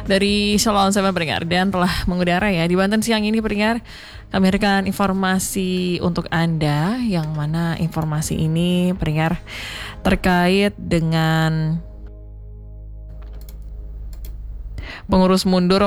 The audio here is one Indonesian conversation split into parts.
Dari Shalom Seven pendengar dan telah mengudara ya di Banten siang ini pendengar. Kami hadirkan informasi untuk Anda yang mana informasi ini pendengar terkait dengan pengurus mundur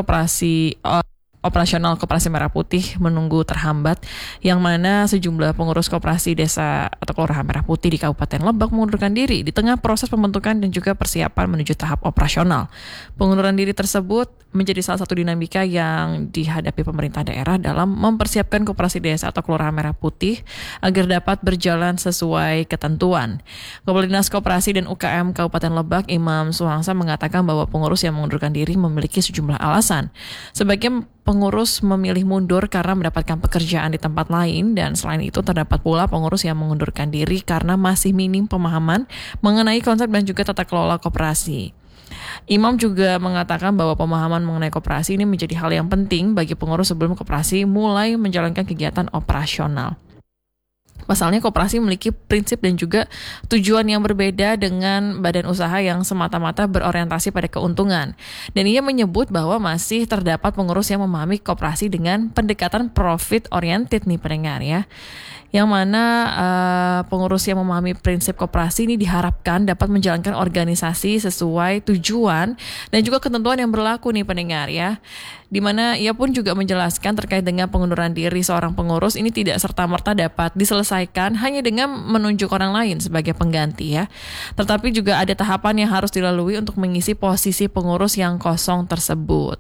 operasional Koperasi Merah Putih menunggu terhambat, yang mana sejumlah pengurus koperasi desa atau kelurahan Merah Putih di Kabupaten Lebak mengundurkan diri di tengah proses pembentukan dan juga persiapan menuju tahap operasional. Pengunduran diri tersebut menjadi salah satu dinamika yang dihadapi pemerintah daerah dalam mempersiapkan koperasi desa atau kelurahan Merah Putih agar dapat berjalan sesuai ketentuan. Kepala Dinas Koperasi dan UKM Kabupaten Lebak, Imam Suhangsa, mengatakan bahwa pengurus yang mengundurkan diri memiliki sejumlah alasan. Sebagian pengurus memilih mundur karena mendapatkan pekerjaan di tempat lain, dan selain itu terdapat pula pengurus yang mengundurkan diri karena masih minim pemahaman mengenai konsep dan juga tata kelola koperasi. Imam juga mengatakan bahwa pemahaman mengenai koperasi ini menjadi hal yang penting bagi pengurus sebelum koperasi mulai menjalankan kegiatan operasional. Pasalnya koperasi memiliki prinsip dan juga tujuan yang berbeda dengan badan usaha yang semata-mata berorientasi pada keuntungan. Dan ia menyebut bahwa masih terdapat pengurus yang memahami koperasi dengan pendekatan profit oriented nih pendengar ya. Yang mana pengurus yang memahami prinsip koperasi ini diharapkan dapat menjalankan organisasi sesuai tujuan dan juga ketentuan yang berlaku nih pendengar ya. Di mana ia pun juga menjelaskan terkait dengan pengunduran diri seorang pengurus ini tidak serta-merta dapat diselesaikan hanya dengan menunjuk orang lain sebagai pengganti ya. Tetapi juga ada tahapan yang harus dilalui untuk mengisi posisi pengurus yang kosong tersebut.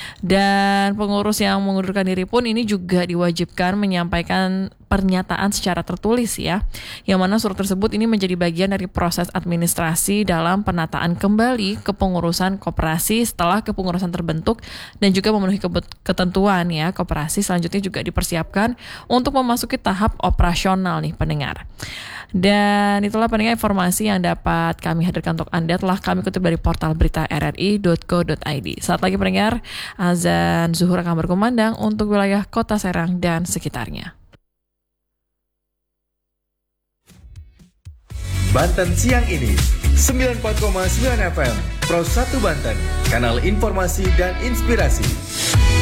Dan pengurus yang mengundurkan diri pun ini juga diwajibkan menyampaikan pernyataan secara tertulis ya, yang mana surat tersebut ini menjadi bagian dari proses administrasi dalam penataan kembali kepengurusan koperasi setelah kepengurusan terbentuk dan juga memenuhi ketentuan ya. Koperasi selanjutnya juga dipersiapkan untuk memasuki tahap operasional nih pendengar. Dan itulah pendengar informasi yang dapat kami hadirkan untuk Anda, telah kami kutip dari portal berita rri.co.id. Saat lagi pendengar, azan zuhur akan berkumandang untuk wilayah Kota Serang dan sekitarnya. Banten siang ini 94,9 FM Pro 1 Banten, kanal informasi dan inspirasi.